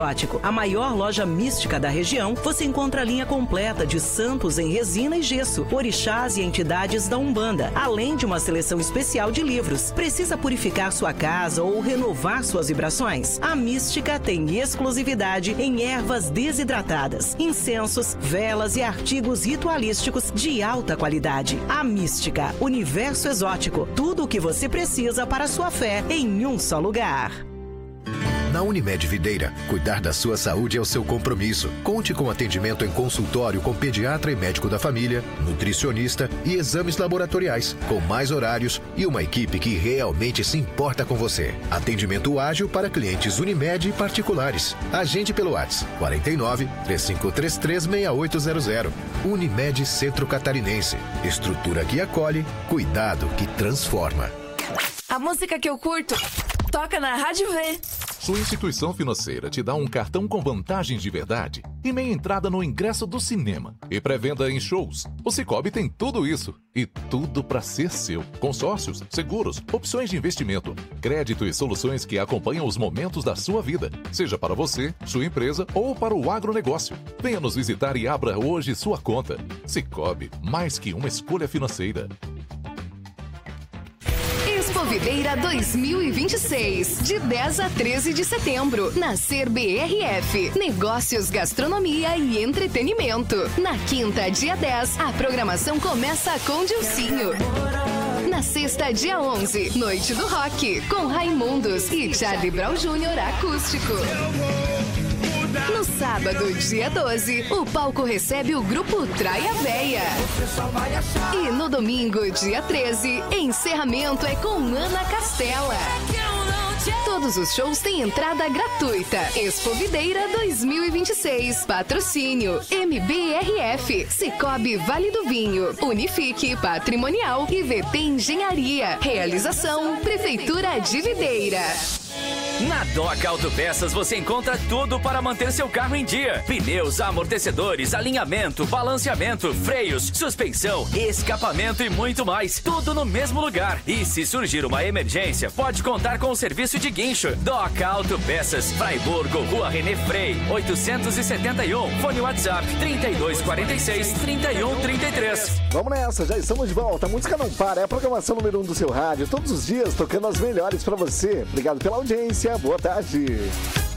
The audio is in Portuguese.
A maior loja mística da região, você encontra a linha completa de santos em resina e gesso, orixás e entidades da Umbanda, além de uma seleção especial de livros. Precisa purificar sua casa ou renovar suas vibrações? A Mística tem exclusividade em ervas desidratadas, incensos, velas e artigos ritualísticos de alta qualidade. A Mística, universo exótico, tudo o que você precisa para a sua fé em um só lugar. Na Unimed Videira, cuidar da sua saúde é o seu compromisso. Conte com atendimento em consultório com pediatra e médico da família, nutricionista e exames laboratoriais, com mais horários e uma equipe que realmente se importa com você. Atendimento ágil para clientes Unimed e particulares. Agende pelo WhatsApp 49 3533 6800. Unimed Centro Catarinense. Estrutura que acolhe, cuidado que transforma. A música que eu curto toca na Rádio V. Sua instituição financeira te dá um cartão com vantagens de verdade e meia entrada no ingresso do cinema e pré-venda em shows. O Sicoob tem tudo isso e tudo para ser seu. Consórcios, seguros, opções de investimento, crédito e soluções que acompanham os momentos da sua vida, seja para você, sua empresa ou para o agronegócio. Venha nos visitar e abra hoje sua conta. Sicoob, mais que uma escolha financeira. Expo Videira 2026, de 10 a 13 de setembro, na Ser BRF, Negócios, Gastronomia e Entretenimento. Na quinta, dia 10, a programação começa com Dilcinho. Na sexta, dia 11, Noite do Rock, com Raimundos e Charlie Brown Jr. acústico. No sábado, dia 12, o palco recebe o grupo Traia Véia. E no domingo, dia 13, encerramento é com Ana Castela. Todos os shows têm entrada gratuita. Expo Videira 2026. Patrocínio MBRF, Sicoob Vale do Vinho, Unifique Patrimonial e VT Engenharia. Realização Prefeitura de Videira. Na Doca Autopeças você encontra tudo para manter seu carro em dia. Pneus, amortecedores, alinhamento, balanceamento, freios, suspensão, escapamento e muito mais. Tudo no mesmo lugar. E se surgir uma emergência, pode contar com o serviço de guincho. Doca Autopeças, Fraiburgo, Rua René Frei, 871. Fone WhatsApp 3246-3133. Vamos nessa, já estamos de volta. A música não para, é a programação número 1 do seu rádio. Todos os dias tocando as melhores para você. Obrigado pela audiência. Boa tarde.